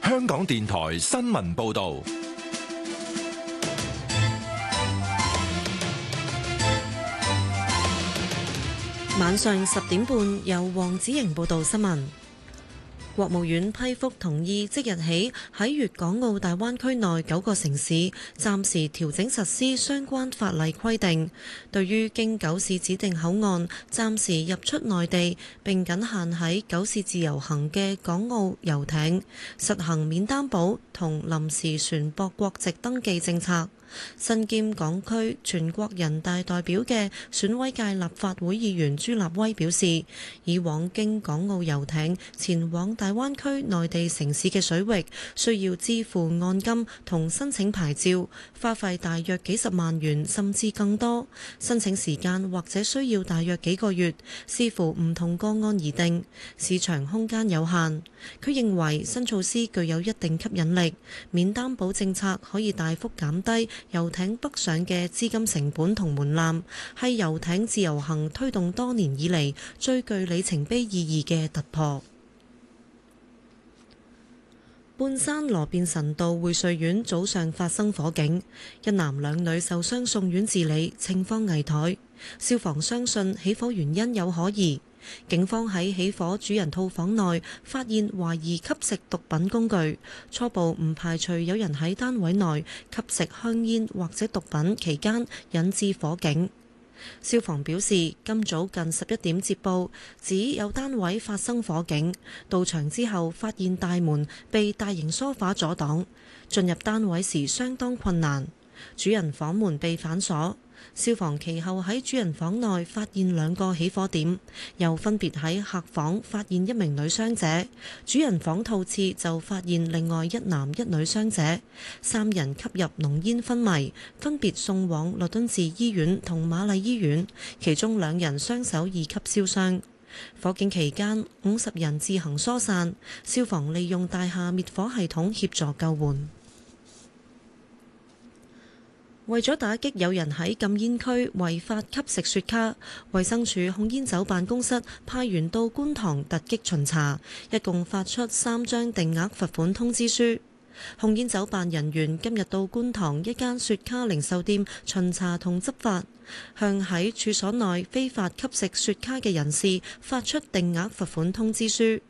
香港電台新聞報道。 晚上10點半，由黃子瑩報道新聞。國務院批覆同意，即日起喺粵港澳大灣區內9個城市暫時調整實施相關法例規定。對於經9市指定口岸暫時入出內地並僅限喺9市自由行嘅港澳遊艇，實行免擔保同臨時船舶國籍登記政策。身兼港區全國人大代表嘅選委界立法會議員朱立威表示，以往經港澳遊艇前往大灣區內地城市嘅水域，需要支付按金同申請牌照，花費大約幾十萬元甚至更多，申請時間或者需要大約幾個月，視乎唔同個案而定，市場空間有限。佢認為新措施具有一定吸引力，免擔保政策可以大幅減低遊艇北上嘅資金成本同門檻，係遊艇自由行推動多年以嚟最具里程碑意義嘅突破。半山羅便臣道匯瑞苑早上發生火警，一男兩女受傷送院治理，情況危殆。消防相信起火原因有可疑。警方喺起火主人套房內發現懷疑吸食毒品工具，初步唔排除有人喺單位內吸食香煙或者毒品期間引致火警。消防表示，今早近11點接報，指有單位發生火警，到場之後發現大門被大型梳化阻擋，進入單位時相當困難，主人房門被反鎖。消防其後喺主人房內發現2個起火點，又分別喺客房發現1名女傷者，主人房套廁就發現另外1男1女傷者，3人吸入濃煙昏迷，分別送往律敦治醫院同瑪麗醫院，其中2人雙手2級燒傷。火警期間50人自行疏散，消防利用大廈滅火系統協助救援。為咗打擊有人喺禁煙區違法吸食雪茄，衛生署控煙酒辦公室派員到觀塘突擊巡查，一共發出3張定額罰款通知書。控煙酒辦人員今日到觀塘一間雪茄零售店巡查同執法，向喺處所內非法吸食雪茄嘅人士發出定額罰款通知書。